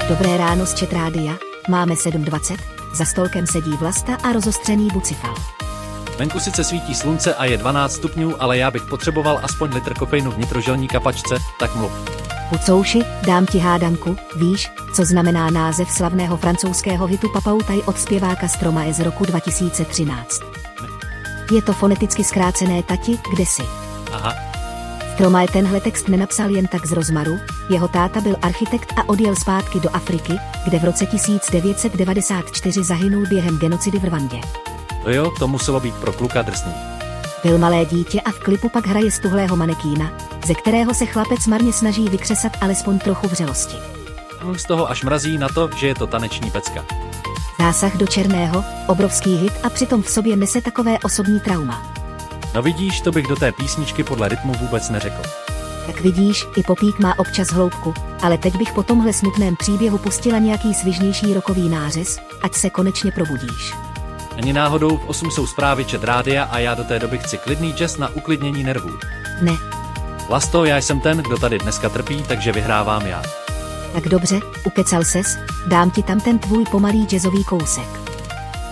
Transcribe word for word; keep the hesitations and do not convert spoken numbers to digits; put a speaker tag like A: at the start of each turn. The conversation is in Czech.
A: Dobré ráno z Chat Rádia, máme sedm dvacet, za stolkem sedí Vlasta a rozostřený Bucifal.
B: Venku sice svítí slunce a je dvanáct stupňů, ale já bych potřeboval aspoň litr kofeinu v nitroželní kapačce, tak mluv.
A: Pucouši, dám ti hádanku, víš, co znamená název slavného francouzského hitu Papautaj od zpěváka Stromae z roku dva tisíce třináct. Je to foneticky zkrácené Tati, kde jsi?
B: Aha.
A: Stromae tenhle text nenapsal jen tak z rozmaru, jeho táta byl architekt a odjel zpátky do Afriky, kde v roce tisíc devět set devadesát čtyři zahynul během genocidy v Rwandě.
B: To jo, to muselo být pro kluka drsný.
A: Byl malé dítě a v klipu pak hraje stuhlého manekína, ze kterého se chlapec marně snaží vykřesat alespoň trochu vřelosti.
B: Z toho až mrazí na to, že je to taneční pecka.
A: Zásah do černého, obrovský hit a přitom v sobě nese takové osobní trauma.
B: No vidíš, to bych do té písničky podle rytmu vůbec neřekl.
A: Tak vidíš, i popík má občas hloubku, ale teď bych po tomhle smutném příběhu pustila nějaký svižnější rockový nářez, ať se konečně probudíš.
B: Ani náhodou v osm jsou zprávy Chat Rádia a já do té doby chci klidný jazz na uklidnění nervů.
A: Ne.
B: Vlasto, já jsem ten, kdo tady dneska trpí, takže vyhrávám já.
A: Tak dobře, ukecal ses, dám ti tam ten tvůj pomalý jazzový kousek.